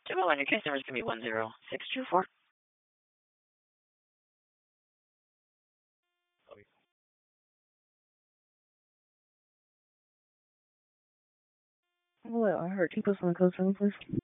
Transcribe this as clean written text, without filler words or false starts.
Jimbo, on your case number is going to be 10624. Well, I heard you put some code 7, please.